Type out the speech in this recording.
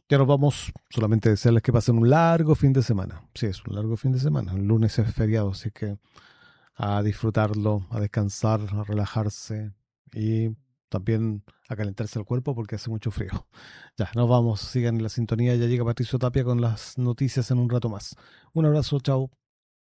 Ya nos vamos. Solamente desearles que pasen un largo fin de semana. Sí, es un largo fin de semana. El lunes es feriado, así que a disfrutarlo, a descansar, a relajarse y también a calentarse el cuerpo porque hace mucho frío. Ya, nos vamos. Sigan en la sintonía. Ya llega Patricio Tapia con las noticias en un rato más. Un abrazo, chao.